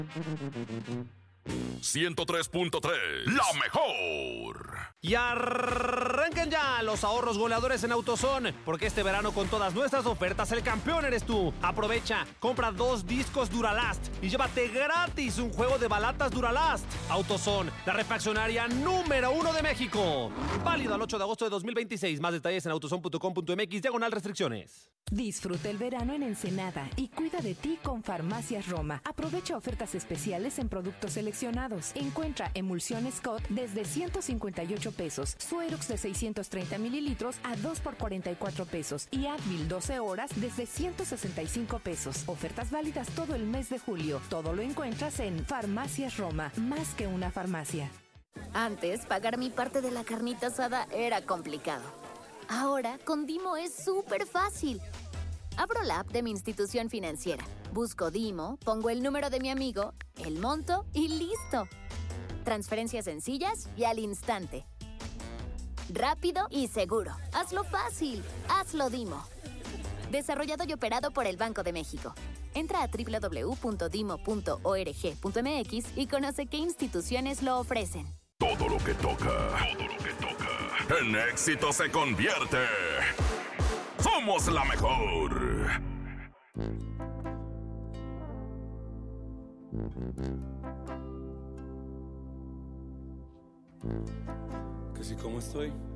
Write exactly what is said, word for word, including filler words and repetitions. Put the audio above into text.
ciento tres punto tres, la mejor. Y arranquen ya los ahorros goleadores en AutoZone, porque este verano con todas nuestras ofertas el campeón eres tú. Aprovecha, compra dos discos Duralast y llévate gratis un juego de balatas Duralast. AutoZone, la refaccionaria número uno de México. Válido al ocho de agosto de dos mil veintiséis. Más detalles en autozone punto com punto mx, diagonal restricciones. Disfruta el verano en Ensenada y cuida de ti con Farmacias Roma. Aprovecha ofertas especiales en productos seleccionados. Encuentra emulsión Scott desde ciento cincuenta y ocho pesos, Suerox de seiscientos treinta mililitros a dos por cuarenta y cuatro pesos y Advil doce horas desde ciento sesenta y cinco pesos. Ofertas válidas todo el mes de julio. Todo lo encuentras en Farmacias Roma, más que una farmacia. Antes, pagar mi parte de la carnita asada era complicado. Ahora, con Dimo es súper fácil. Abro la app de mi institución financiera, busco Dimo, pongo el número de mi amigo, el monto y ¡listo! Transferencias sencillas y al instante. Rápido y seguro. Hazlo fácil. Hazlo Dimo. Desarrollado y operado por el Banco de México. Entra a doble u doble u doble u punto dimo punto org punto mx y conoce qué instituciones lo ofrecen. Todo lo que toca, todo lo que toca, en éxito se convierte. ¡Somos la mejor! Que si como estoy.